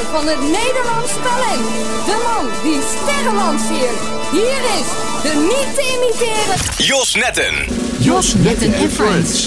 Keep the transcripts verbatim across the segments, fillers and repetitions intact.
van het Nederlands talent. De man die sterren lanceert. Hier is de niet te imiteren Jos Netten. Jos Netten en Friends.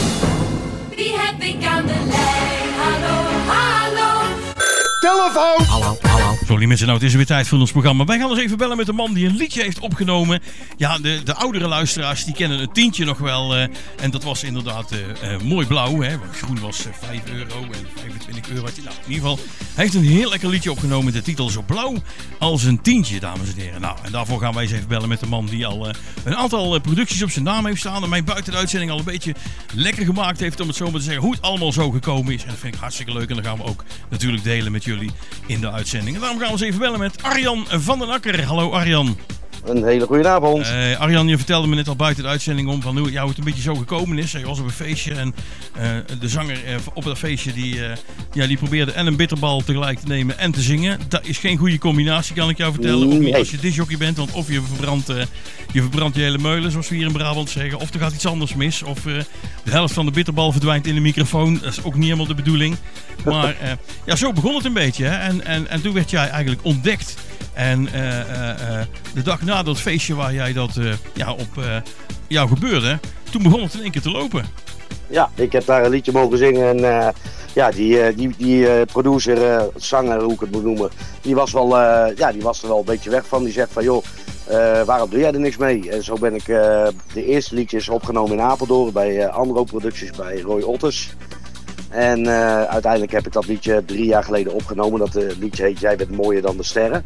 Wie heb ik aan de lijn? Hallo, hallo. Telefoon! Hallo, hallo. Sorry mensen, nou het is weer tijd voor ons programma. Wij gaan eens even bellen met een man die een liedje heeft opgenomen. Ja, de, de oudere luisteraars die kennen het tientje nog wel. Uh, en dat was inderdaad uh, uh, mooi blauw. Hè? Want groen was uh, vijf euro en vijfentwintig euro. Nou, in ieder geval, hij heeft een heel lekker liedje opgenomen met de titel Zo blauw als een tientje, dames en heren. Nou, en daarvoor gaan wij eens even bellen met een man die al uh, een aantal uh, producties op zijn naam heeft staan. En mij buiten de uitzending al een beetje lekker gemaakt heeft, om het zo maar te zeggen, hoe het allemaal zo gekomen is. En dat vind ik hartstikke leuk. En dat gaan we ook natuurlijk delen met jullie in de uitzending. En daarom gaan we eens even bellen met Arjan van den Akker. Hallo Arjan. Een hele goede avond. Uh, Arjan, je vertelde me net al buiten de uitzending om van hoe jou het een beetje zo gekomen is. Je was op een feestje en uh, de zanger uh, op dat feestje die, uh, ja, die probeerde en een bitterbal tegelijk te nemen en te zingen. Dat is geen goede combinatie, kan ik jou vertellen. Ook niet als je disjockey bent, want of je verbrandt, uh, je verbrandt je hele meulen, zoals we hier in Brabant zeggen. Of er gaat iets anders mis. Of uh, de helft van de bitterbal verdwijnt in de microfoon. Dat is ook niet helemaal de bedoeling. Maar uh, ja, zo begon het een beetje. Hè? En, en, en toen werd jij eigenlijk ontdekt. En uh, uh, uh, de dag na dat feestje waar jij dat uh, ja, op uh, jou gebeurde, toen begon het in één keer te lopen. Ja, ik heb daar een liedje mogen zingen en uh, ja, die, uh, die, die uh, producer, uh, zanger, hoe ik het moet noemen, die was, wel, uh, ja, die was er wel een beetje weg van. Die zegt van joh, uh, waarom doe jij er niks mee? En zo ben ik uh, de eerste liedjes opgenomen in Apeldoorn bij uh, Andro Producties bij Roy Otters. En uh, uiteindelijk heb ik dat liedje drie jaar geleden opgenomen. Dat uh, liedje heet Jij bent mooier dan de sterren.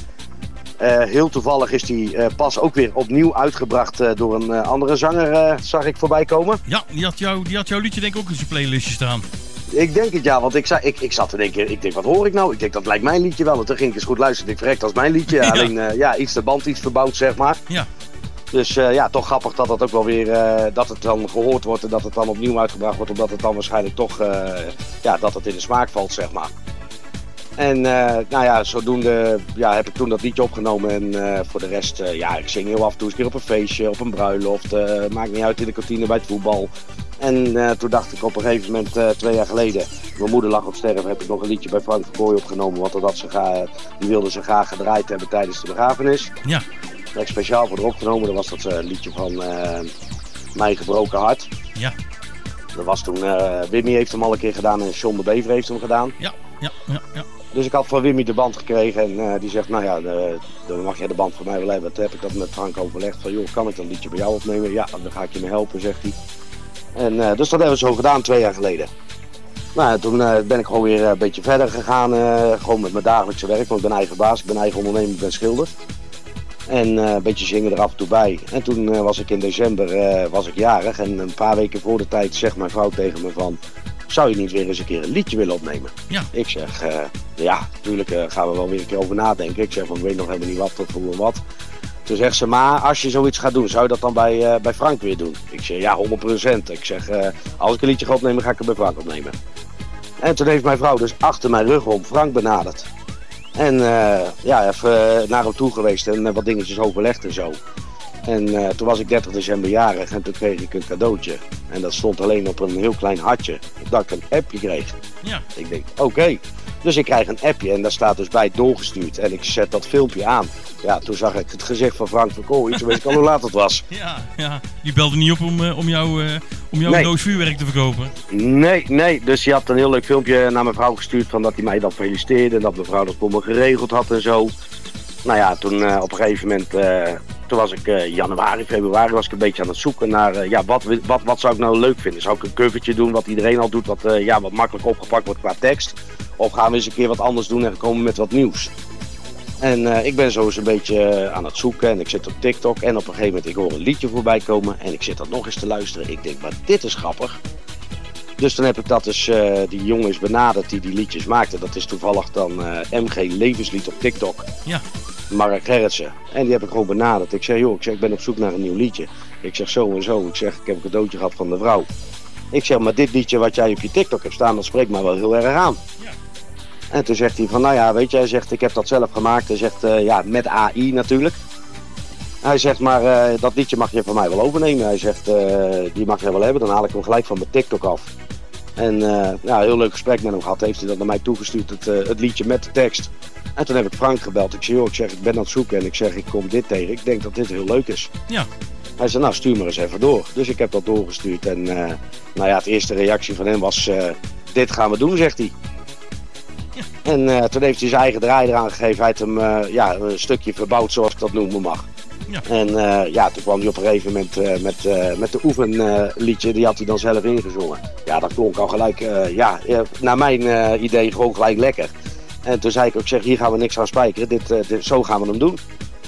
Uh, heel toevallig is die uh, pas ook weer opnieuw uitgebracht uh, door een uh, andere zanger, uh, zag ik voorbij komen. Ja, die had, jou, die had jouw liedje denk ik ook in zijn playlistje staan. Ik denk het ja, want ik, zei, ik, ik zat te denken, ik denk wat hoor ik nou? Ik denk dat lijkt mijn liedje wel. En toen ging ik eens goed luisteren, ik verrekt als mijn liedje. Ja. Alleen uh, ja, iets de band iets verbouwd zeg maar. Ja. Dus uh, ja, toch grappig dat het ook wel weer, uh, dat het dan gehoord wordt en dat het dan opnieuw uitgebracht wordt. Omdat het dan waarschijnlijk toch, uh, ja, dat het in de smaak valt zeg maar. En uh, nou ja, zodoende ja, heb ik toen dat liedje opgenomen en uh, voor de rest, uh, ja, ik zing heel af en toe eens een keer op een feestje, op een bruiloft, uh, maakt niet uit in de kantine bij het voetbal. En uh, toen dacht ik op een gegeven moment, uh, twee jaar geleden, mijn moeder lag op sterven, heb ik nog een liedje bij Frank Verkooy opgenomen, want dat ze ga, die wilde ze graag gedraaid hebben tijdens de begrafenis. Ja. Dat heb ik speciaal voor haar opgenomen, dat was dat uh, liedje van uh, Mijn Gebroken Hart. Ja. Dat was toen, uh, Wimmy heeft hem al een keer gedaan en John de Bever heeft hem gedaan. Ja, ja, ja, ja. Dus ik had van Wimmy de band gekregen en uh, die zegt, nou ja, de, de, mag jij de band voor mij wel hebben. Toen heb ik dat met Frank overlegd van, joh, kan ik dat liedje bij jou opnemen? Ja, dan ga ik je mee helpen, zegt hij. En uh, dus dat hebben we zo gedaan, twee jaar geleden. Nou, toen uh, ben ik gewoon weer een beetje verder gegaan, uh, gewoon met mijn dagelijkse werk, want ik ben eigen baas, ik ben eigen ondernemer, ik ben schilder. En uh, een beetje zingen er af en toe bij. En toen uh, was ik in december uh, was ik jarig en een paar weken voor de tijd zegt mijn vrouw tegen me van, zou je niet weer eens een keer een liedje willen opnemen? Ja. Ik zeg, uh, ja, natuurlijk uh, gaan we wel weer een keer over nadenken. Ik zeg, van, ik weet nog helemaal niet wat tot hoe en wat. Toen zegt ze, maar als je zoiets gaat doen, zou je dat dan bij, uh, bij Frank weer doen? Ik zeg, ja, honderd procent. Ik zeg, uh, als ik een liedje ga opnemen, ga ik het bij Frank opnemen. En toen heeft mijn vrouw dus achter mijn rug om Frank benaderd. En uh, ja, even uh, naar hem toe geweest en uh, wat dingetjes overlegd en zo. En uh, toen was ik dertig december jarig en toen kreeg ik een cadeautje. En dat stond alleen op een heel klein hartje. Dat ik een appje kreeg. Ja. Ik denk, oké. Okay. Dus ik krijg een appje en daar staat dus bij doorgestuurd. En ik zet dat filmpje aan. Ja, toen zag ik het gezicht van Frank Verkooy. Toen weet ik al hoe laat het was. Ja, ja. Die belde niet op om, uh, om, jou, uh, om jouw nee. doos vuurwerk te verkopen. Nee, nee. Dus die had een heel leuk filmpje naar mijn vrouw gestuurd van dat hij mij dan feliciteerde. En dat mijn vrouw dat voor me geregeld had en zo. Nou ja, toen uh, op een gegeven moment, uh, toen was ik uh, januari, februari was ik een beetje aan het zoeken naar, uh, ja, wat, wat, wat zou ik nou leuk vinden? Zou ik een covertje doen wat iedereen al doet, wat, uh, ja, wat makkelijk opgepakt wordt qua tekst? Of gaan we eens een keer wat anders doen en komen met wat nieuws? En uh, ik ben zo eens een beetje uh, aan het zoeken en ik zit op TikTok en op een gegeven moment ik hoor een liedje voorbij komen en ik zit dat nog eens te luisteren. Ik denk, maar dit is grappig. Dus dan heb ik dat dus, uh, die jongen is benaderd die die liedjes maakte. Dat is toevallig dan uh, M G Levenslied op TikTok. Ja. Mark Gerritsen. En die heb ik gewoon benaderd. Ik zeg, joh, ik, zeg, ik ben op zoek naar een nieuw liedje. Ik zeg zo en zo. Ik zeg, ik heb een cadeautje gehad van de vrouw. Ik zeg, maar dit liedje wat jij op je TikTok hebt staan, dat spreekt mij wel heel erg aan. Ja. En toen zegt hij van, nou ja, weet je, hij zegt, ik heb dat zelf gemaakt. Hij zegt, uh, ja, met A I natuurlijk. Hij zegt, maar uh, dat liedje mag je van mij wel overnemen. Hij zegt, uh, die mag je wel hebben. Dan haal ik hem gelijk van mijn TikTok af. En uh, ja, een heel leuk gesprek met hem gehad. Heeft hij dat naar mij toegestuurd, het, uh, het liedje met de tekst. En toen heb ik Frank gebeld. Ik zei, joh, ik zeg, ik ben aan het zoeken en ik zeg, ik kom dit tegen. Ik denk dat dit heel leuk is. Ja. Hij zei, nou, stuur maar eens even door. Dus ik heb dat doorgestuurd. En uh, nou ja, de eerste reactie van hem was, uh, dit gaan we doen, zegt hij. Ja. En uh, toen heeft hij zijn eigen draai eraan gegeven. Hij heeft hem uh, ja, een stukje verbouwd, zoals ik dat noemen mag. Ja. En uh, ja, toen kwam hij op een gegeven moment uh, met, uh, met de oefenliedje, uh, die had hij dan zelf ingezongen. Ja, dat klonk al gelijk, uh, ja, naar mijn uh, idee gewoon gelijk lekker. En toen zei ik ook, zeg, hier gaan we niks aan spijkeren, dit, uh, dit, zo gaan we hem doen.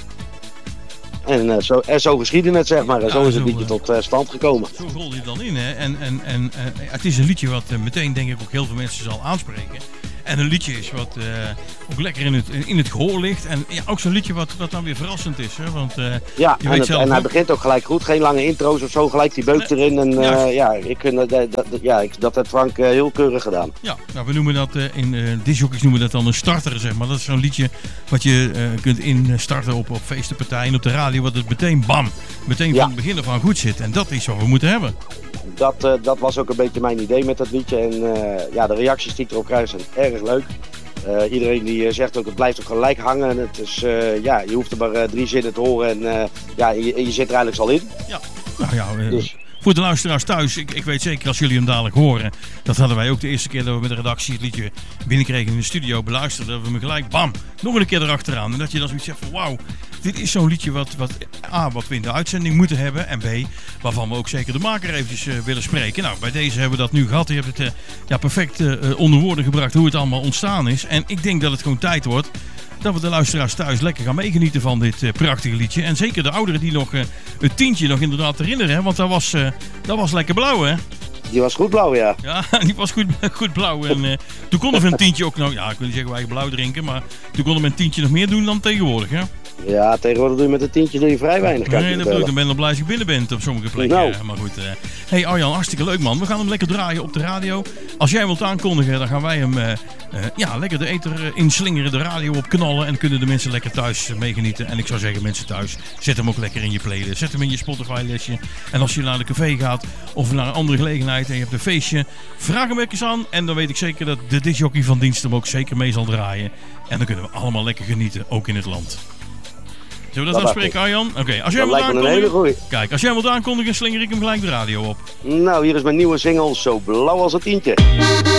En, uh, zo, en zo geschiedde het, zeg maar. En ja, zo is het zo, liedje uh, tot uh, stand gekomen. Zo rolde je dan in, hè. En, en, en uh, het is een liedje wat uh, meteen, denk ik, ook heel veel mensen zal aanspreken. En een liedje is wat uh, ook lekker in het, in het gehoor ligt. En ja, ook zo'n liedje wat, wat dan weer verrassend is. Hè? Want, uh, ja, je en, weet het, zelf en hij ook... begint ook gelijk goed. Geen lange intro's of zo. Gelijk die beuk nee, erin. En uh, ja, ja, ik, uh, dat, dat, ja ik, dat heeft Frank uh, heel keurig gedaan. Ja, nou, we noemen dat uh, in uh, discjockeys noemen we dat dan een starter, zeg maar. Dat is zo'n liedje wat je uh, kunt instarten op, op feestenpartijen, op de radio. Wat het meteen bam, meteen ja. van het begin af aan goed zit. En dat is wat we moeten hebben. Dat, uh, dat was ook een beetje mijn idee met dat liedje. En uh, ja, de reacties die ik erop krijg zijn erg leuk. Uh, iedereen die uh, zegt ook, het blijft ook gelijk hangen. Het is, uh, ja, je hoeft er maar uh, drie zinnen te horen en uh, ja, je, je zit er eigenlijk al in. Ja, nou ja, uh, dus. Voor de luisteraars thuis, ik, ik weet zeker als jullie hem dadelijk horen. Dat hadden wij ook de eerste keer dat we met de redactie het liedje binnenkregen in de studio beluisterd. Dat we hem gelijk, bam, nog een keer erachteraan. En dat je dan zoiets zegt van wauw, dit is zo'n liedje wat, wat A, wat we in de uitzending moeten hebben. En B, waarvan we ook zeker de maker eventjes uh, willen spreken. Nou, bij deze hebben we dat nu gehad. Je hebt het uh, ja, perfect uh, onder woorden gebracht hoe het allemaal ontstaan is. En ik denk dat het gewoon tijd wordt dat we de luisteraars thuis lekker gaan meegenieten van dit uh, prachtige liedje. En zeker de ouderen die nog uh, het tientje nog inderdaad herinneren. Hè? Want dat was, uh, dat was lekker blauw, hè? Die was goed blauw, ja. Ja, die was goed, goed blauw. En uh, toen konden we een tientje ook nog, ja, ik wil niet zeggen wij blauw drinken, maar toen konden we een tientje nog meer doen dan tegenwoordig, hè? Ja, tegenwoordig doe je met een tientje doe je vrij weinig. Nee, dat bedoel ik. Dan ben je nog blij als je binnen bent op sommige plekken. Nou. Maar goed. Uh, hey Arjan, hartstikke leuk man. We gaan hem lekker draaien op de radio. Als jij wilt aankondigen, dan gaan wij hem uh, uh, ja, lekker de ether uh, inslingeren, de radio op knallen. En kunnen de mensen lekker thuis uh, meegenieten. En ik zou zeggen, mensen thuis, zet hem ook lekker in je playlist. Zet hem in je Spotify-listje. En als je naar de café gaat of naar een andere gelegenheid en je hebt een feestje, vraag hem eens aan. En dan weet ik zeker dat de discjockey van dienst hem ook zeker mee zal draaien. En dan kunnen we allemaal lekker genieten, ook in het land. Zullen we dat, dat afspreken, Arjan? Oké, okay. Als jij wilt aankondigen... Kijk, als jij wilt aankondigen, slinger ik hem gelijk de radio op. Nou, hier is mijn nieuwe single, Zo blauw als een tientje.